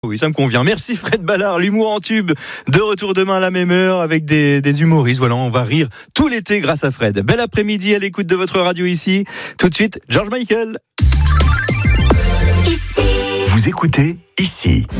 Oui, ça me convient. Merci Fred Ballard, l'humour en tube. De retour demain à la même heure avec des humoristes. Voilà, on va rire tout l'été grâce à Fred. Bel après-midi à l'écoute de votre radio ici. Tout de suite, George Michael. Vous écoutez ici.